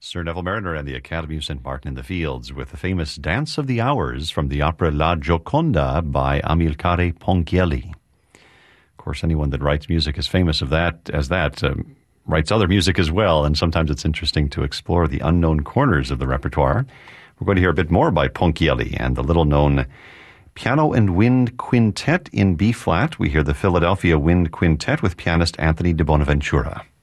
Sir Neville Mariner and the Academy of St. Martin in the Fields with the famous Dance of the Hours from the opera La Gioconda by Amilcare Ponchielli. Of course, anyone that writes music is famous of that, writes other music as well, and sometimes it's interesting to explore the unknown corners of the repertoire. We're going to hear a bit more by Ponchielli and the little-known Piano and Wind Quintet in B-flat. We hear the Philadelphia Wind Quintet with pianist Anthony de Bonaventura.